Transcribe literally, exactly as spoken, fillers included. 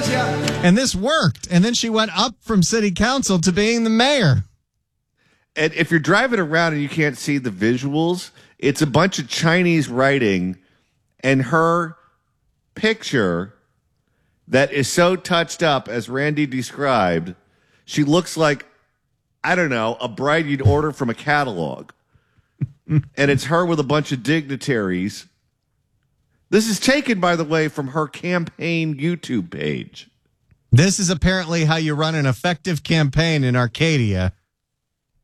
And this worked. And then she went up from city council to being the mayor. And if you're driving around and you can't see the visuals, it's a bunch of Chinese writing and her picture that is so touched up, as Randy described. She looks like, I don't know, a bride you'd order from a catalog. And it's her with a bunch of dignitaries. This is taken, by the way, from her campaign YouTube page. This is apparently how you run an effective campaign in Arcadia.